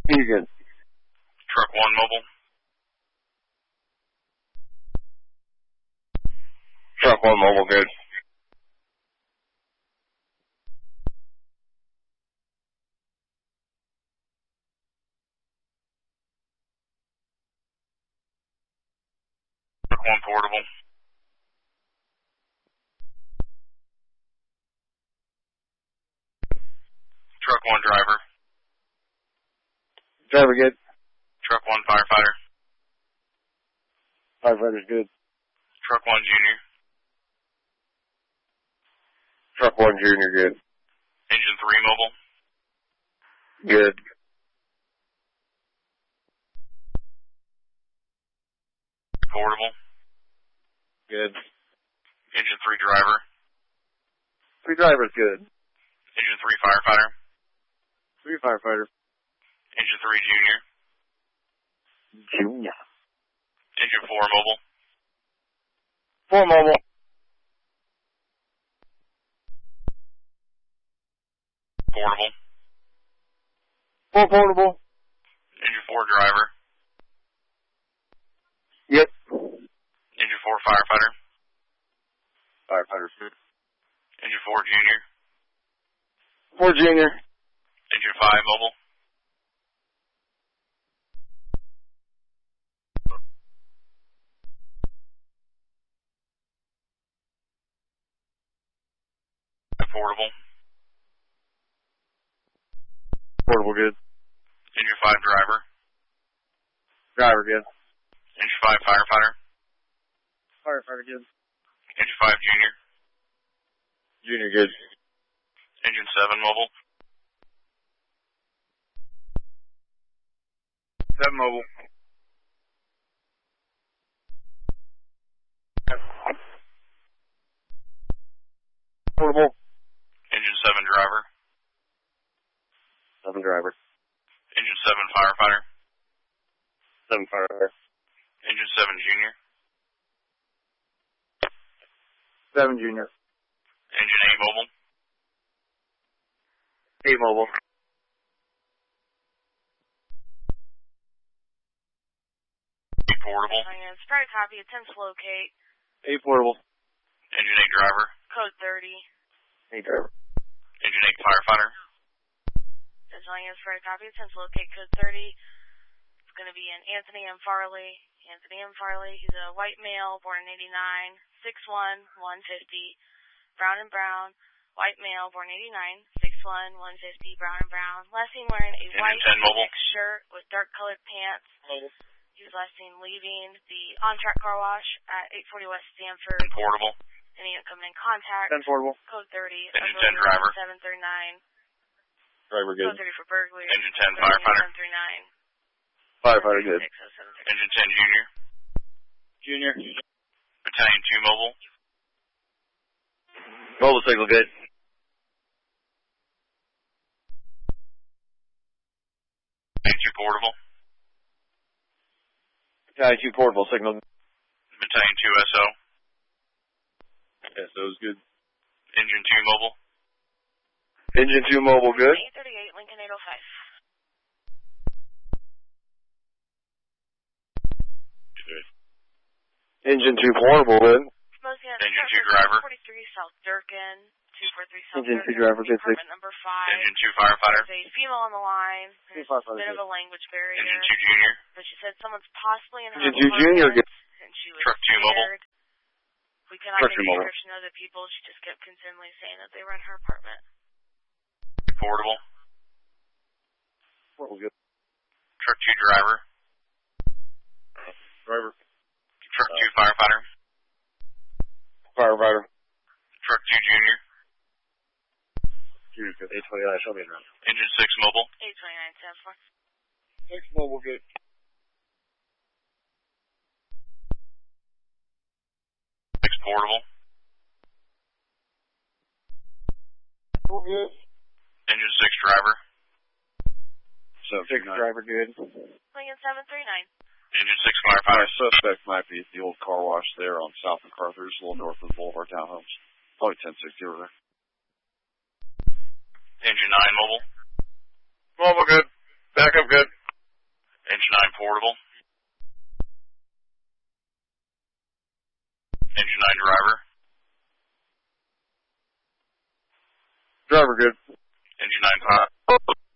You're good. Truck 1 mobile. Truck 1 mobile, good. Truck 1 portable. Truck 1 driver. Driver good. Truck 1 firefighter. Firefighter's good. Truck 1 junior. Truck 1 junior good. Engine 3 mobile. Good. Portable. Good. Engine 3 driver. 3 drivers good. Engine 3 firefighter. 3 firefighter. Engine 3 junior. Junior. Engine 4 mobile. 4 mobile. Portable. 4 portable. Engine 4 driver. Yep. Engine 4 firefighter. Firefighter's good. Engine 4 junior. 4 junior. Engine 5 mobile. Portable. Portable good. Engine 5 driver. Driver good. Engine 5 firefighter. Firefighter good. Engine 5 junior. Junior good. Engine 7 mobile. 7 mobile. Portable. Engine 7 driver. 7 driver. Engine 7 firefighter. 7 firefighter. Engine 7 junior. 7 junior. Engine 8 mobile. 8 mobile. Portable. Sprite copy, attempts to locate. 8 portable. Engine 8 driver. Code 30. 8 driver. Engine 8 firefighter. Sprite copy, attempts to locate code 30. It's going to be an Anthony M. Farley. Anthony M. Farley, he's a white male, born in 89, 6'1", 150. Brown and brown. White male, born 89, 6'1", 150. Brown and brown. Last seen wearing a white mixed shirt with dark colored pants. He was last seen leaving the on-track car wash at 840 West Stanford. Portable. And he come in contact. 10 portable. Code 30. Engine 10 driver. 739. Driver good. Code 30 for burglary. Engine 10 firefighter. 739. Firefighter good. Engine 10 junior. Junior. Battalion 2 mobile. Mobile signal good. Battalion 2 portable. Battalion 2 portable signal. Battalion 2 SO. SO's good. Engine 2 mobile. Engine 2 mobile good. 838 Lincoln 805. Good. Engine 2 portable good. Engine 2 driver. 43 South Durkin. 243 South Engine Durkin. 2 driver good. Apartment number 5. Engine 2 firefighter. There's a female on the line. There's a bit of a language barrier. Engine 2 junior. But she said someone's possibly in her Engine 2 junior good. And she was Truck 2 mobile. scared. We cannot Truck get 2 a mobile. description of the people. She just kept continually saying that they were in her apartment. Portable. Portable good. Truck 2 driver. Driver. Truck 2 firefighter. Firefighter. Truck 2 junior. Junior good. 829, show me around. Engine 6 mobile. 829 6 mobile good. 6 portable. Portable good. Engine 6 driver. 6 driver good. Lincoln 739. Engine 6 Our firefighter. suspect might be at the old car wash there on South MacArthur, just a little north of the Boulevard Townhomes. Probably 1060 over there. Engine 9 mobile. Mobile good. Backup good. 9 portable. Engine 9 driver. Driver good. Engine 9 pilot.